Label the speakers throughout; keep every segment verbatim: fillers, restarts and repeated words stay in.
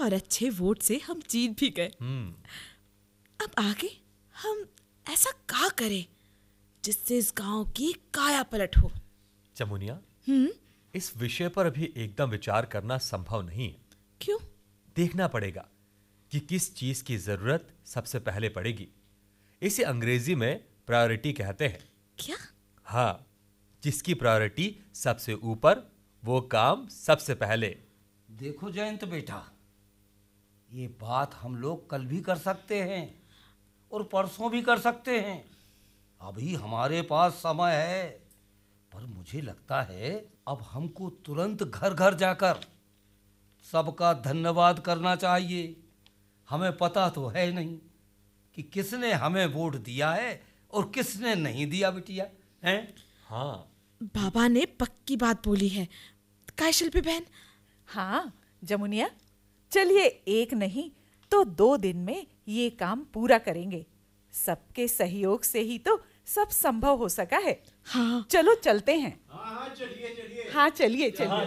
Speaker 1: और अच्छे वोट से हम जीत भी गए।
Speaker 2: हम्म
Speaker 1: अब आगे हम ऐसा क्या करें जिससे इस गांव की काया पलट हो?
Speaker 2: जमुनिया,
Speaker 1: हम्म
Speaker 2: इस विषय पर अभी एकदम विचार करना संभव नहीं है।
Speaker 1: क्यों?
Speaker 2: देखना पड़ेगा कि किस चीज की जरूरत सबसे पहले पड़ेगी। इसे अंग्रेजी में प्रायोरिटी कहते हैं।
Speaker 1: क्या?
Speaker 2: हाँ, जिसकी प्रायोरिटी सबसे ऊपर, वो काम सबसे पहले।
Speaker 3: देखो जयंत बेटा, ये बात हम लोग कल भी कर सकते हैं और परसों भी कर सकते हैं। अभी हमारे पास समय है, पर मुझे लगता है अब हमको तुरंत घर घर जाकर सबका धन्यवाद करना चाहिए। हमें पता तो है नहीं कि किसने हमें वोट दिया है और किसने नहीं दिया बिटिया, हैं?
Speaker 2: हाँ,
Speaker 1: बाबा ने पक्की बात बोली है। काय शिल्पी बहन?
Speaker 4: हाँ जमुनिया, चलिए एक नहीं तो दो दिन में ये काम पूरा करेंगे। सबके सहयोग से ही तो सब संभव हो सका है।
Speaker 1: हाँ,
Speaker 4: चलो चलते हैं।
Speaker 5: हाँ हाँ चलिए चलिए।
Speaker 4: हाँ चलिए चलिए।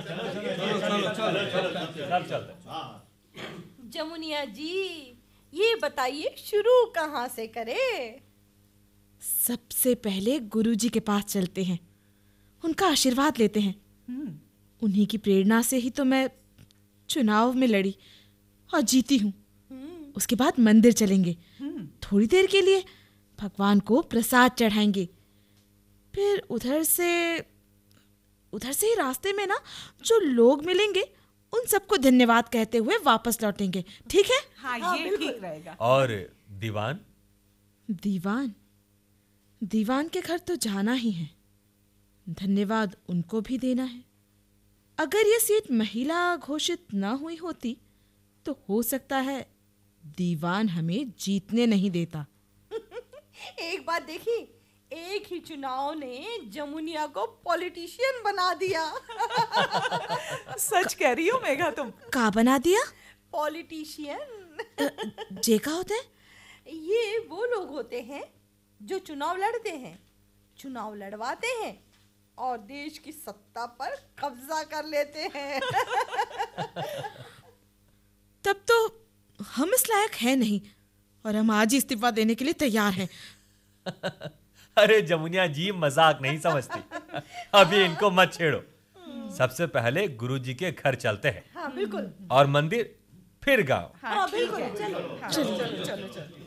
Speaker 2: चल चलते।
Speaker 6: जमुनिया जी, ये बताइए शुरू कहाँ से करें?
Speaker 1: सबसे पहले गुरुजी के पास चलते हैं, उनका आशीर्वाद लेते हैं। उन्हीं की प्रेरणा से ही तो मैं चुनाव में लड़ी और जीती हूँ। उसके बाद मंदिर चलेंगे, थोड़ी देर के लिए भगवान को प्रसाद चढ़ाएंगे। फिर उधर से उधर से ही रास्ते में ना जो लोग मिलेंगे उन सबको धन्यवाद कहते हुए वापस लौटेंगे। ठीक है?
Speaker 4: हाँ,
Speaker 6: हाँ,
Speaker 4: ये
Speaker 6: बिल्कुल।
Speaker 4: ठीक रहेगा।
Speaker 2: और दीवान?
Speaker 1: दीवान दीवान के घर तो जाना ही है, धन्यवाद उनको भी देना है। अगर ये सीट महिला घोषित ना हुई होती तो हो सकता है दीवान हमें जीतने नहीं देता।
Speaker 6: एक बात देखी, एक ही चुनाव ने जमुनिया को पॉलिटिशियन बना दिया।
Speaker 4: सच कह रही हो मेघा तुम।
Speaker 1: का बना दिया?
Speaker 6: पॉलिटिशियन
Speaker 1: जे का होता है?
Speaker 6: ये वो लोग होते हैं जो चुनाव लड़ते हैं, चुनाव लड़वाते हैं और देश की सत्ता पर कब्जा कर लेते हैं।
Speaker 1: तब तो हम इस लायक हैं नहीं और हम आज ही इस्तीफा देने के लिए तैयार हैं।
Speaker 2: अरे जमुनिया जी, मजाक नहीं समझती। अभी इनको मत छेड़ो। सबसे पहले गुरुजी के घर चलते हैं।
Speaker 6: हाँ बिल्कुल।
Speaker 2: और मंदिर, फिर गांव।
Speaker 6: हाँ बिल्कुल, चलो।
Speaker 4: हाँ, चलो चलो चलो।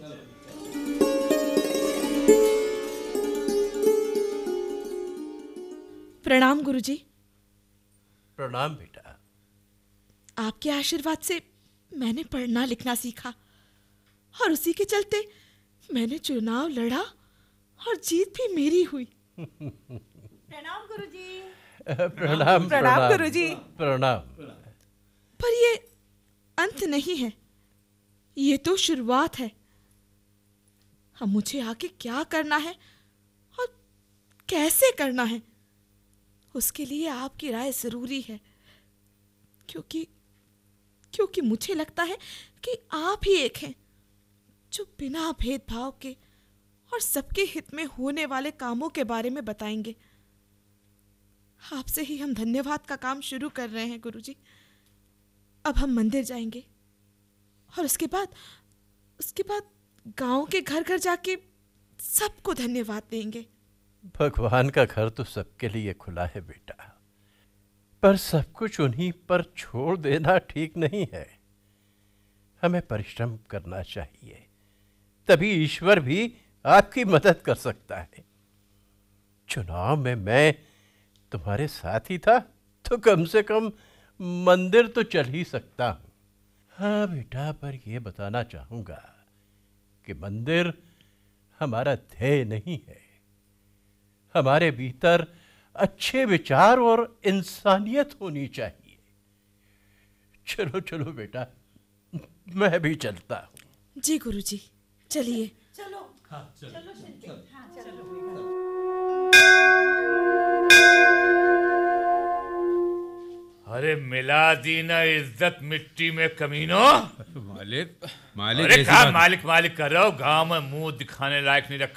Speaker 1: प्रणाम गुरुजी।
Speaker 5: प्रणाम बेटा।
Speaker 1: आपके आशीर्वाद से मैंने पढ़ना लिखना सीखा और उसी के चलते मैंने चुनाव लड़ा और जीत भी मेरी हुई।
Speaker 6: प्रणाम गुरुजी।
Speaker 5: प्रणाम
Speaker 4: प्रणाम गुरुजी।
Speaker 5: प्रणाम।
Speaker 1: पर ये अंत नहीं है, ये तो शुरुआत है। अब मुझे आगे क्या करना है और कैसे करना है, उसके लिए आपकी राय जरूरी है। क्योंकि क्योंकि मुझे लगता है कि आप ही एक हैं जो बिना भेदभाव के और सबके हित में होने वाले कामों के बारे में बताएंगे। आपसे ही हम धन्यवाद का काम शुरू कर रहे हैं गुरुजी। अब हम मंदिर जाएंगे और उसके बाद उसके बाद गांव के घर घर जाके सबको धन्यवाद देंगे।
Speaker 5: भगवान का घर तो सबके लिए खुला है बेटा, पर सब कुछ उन्हीं पर छोड़ देना ठीक नहीं है। हमें परिश्रम करना चाहिए, तभी ईश्वर भी आपकी मदद कर सकता है। चुनाव में मैं तुम्हारे साथ ही था तो कम से कम मंदिर तो चल ही सकता हूं। हाँ बेटा, पर यह बताना चाहूंगा कि मंदिर हमारा ध्येय नहीं है। हमारे भीतर अच्छे विचार और इंसानियत होनी चाहिए। चलो चलो बेटा, मैं भी चलता हूं।
Speaker 1: जी गुरुजी, चलिए।
Speaker 6: चलो। हाँ चलो। चलो शिल्पी। हाँ चलो।
Speaker 7: अरे मिला दी ना इज्जत मिट्टी में कमीनो।
Speaker 8: मालिक मालिक
Speaker 7: अरे
Speaker 8: ऐसी
Speaker 7: कहा
Speaker 8: बात-
Speaker 7: मालिक मालिक कर रहे हो? गांव में मुंह दिखाने लायक नहीं रखा